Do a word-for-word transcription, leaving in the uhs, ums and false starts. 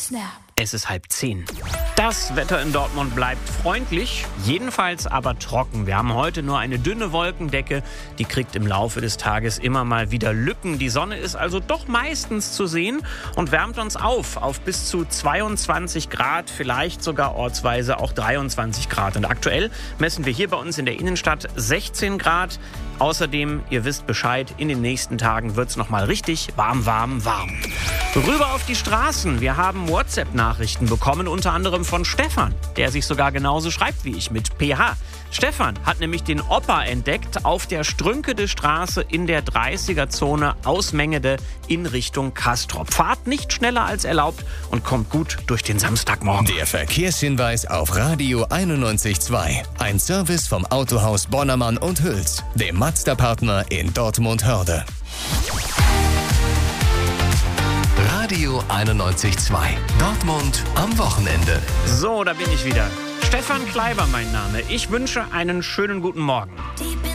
Snap. Es ist halb zehn. Das Wetter in Dortmund bleibt freundlich, jedenfalls aber trocken. Wir haben heute nur eine dünne Wolkendecke, die kriegt im Laufe des Tages immer mal wieder Lücken. Die Sonne ist also doch meistens zu sehen und wärmt uns auf, auf bis zu zweiundzwanzig Grad, vielleicht sogar ortsweise auch dreiundzwanzig Grad. Und aktuell messen wir hier bei uns in der Innenstadt sechzehn Grad. Außerdem, ihr wisst Bescheid, in den nächsten Tagen wird es nochmal richtig warm, warm, warm. Rüber auf die Straßen. Wir haben WhatsApp-Nachrichten bekommen, unter anderem von Stefan, der sich sogar genauso schreibt wie ich mit P H. Stefan hat nämlich den Opa entdeckt auf der Strünkede-Straße in der dreißiger-Zone aus Mengede in Richtung Castrop. Fahrt nicht schneller als erlaubt und kommt gut durch den Samstagmorgen. Der Verkehrshinweis auf Radio einundneunzig Komma zwei. Ein Service vom Autohaus Bonnermann und Hüls, dem Mazda-Partner in Dortmund-Hörde. Radio einundneunzig Komma zwei. Dortmund am Wochenende. So, da bin ich wieder. Stefan Kleiber mein Name. Ich wünsche einen schönen guten Morgen.